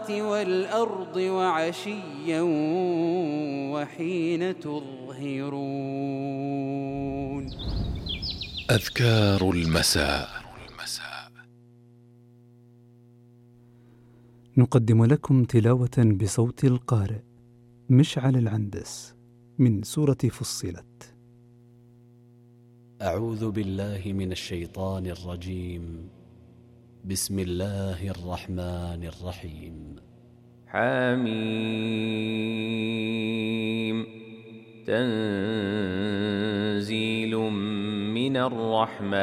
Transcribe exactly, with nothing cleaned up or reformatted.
والأرض وعشيا وحين تظهرون. أذكار المساء. نقدم لكم تلاوة بصوت القارئ مشعل العندس من سورة فصلت. أعوذ بالله من الشيطان الرجيم. بسم الله الرحمن الرحيم. حميم. تنزيل من الرحمن